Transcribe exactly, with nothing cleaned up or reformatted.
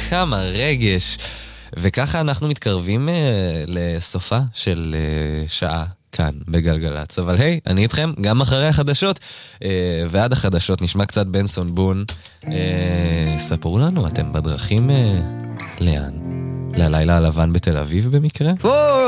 כמה רגש. וככה אנחנו מתקרבים uh, לסופה של uh, שעה כאן בגלגלץ. אבל היי, אני איתכם גם אחרי החדשות, uh, ועד החדשות נשמע קצת בנסון בון. uh, ספרו לנו, אתם בדרכים uh, לאן? ללילה הלבן בתל אביב במקרה?